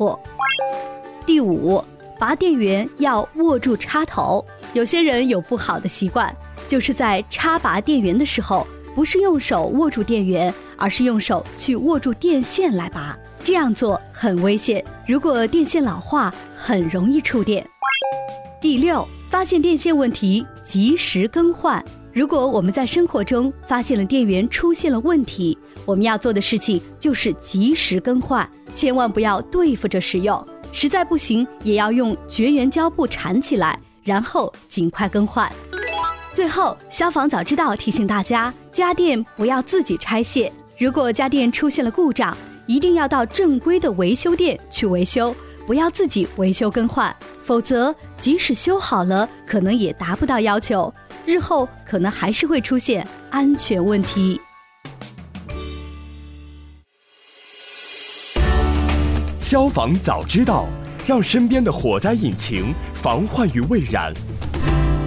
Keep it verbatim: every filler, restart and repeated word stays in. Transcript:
破。第五，拔电源要握住插头。有些人有不好的习惯，就是在插拔电源的时候，不是用手握住电源，而是用手去握住电线来拔。这样做很危险，如果电线老化，很容易触电。第六，发现电线问题，及时更换。如果我们在生活中发现了电源出现了问题，我们要做的事情就是及时更换，千万不要对付着使用，实在不行也要用绝缘胶布缠起来，然后尽快更换。最后，消防早知道提醒大家，家电不要自己拆卸，如果家电出现了故障，一定要到正规的维修店去维修，不要自己维修更换，否则即使修好了，可能也达不到要求，日后可能还是会出现安全问题。 消防早知道，让身边的火灾引擎防患于未然。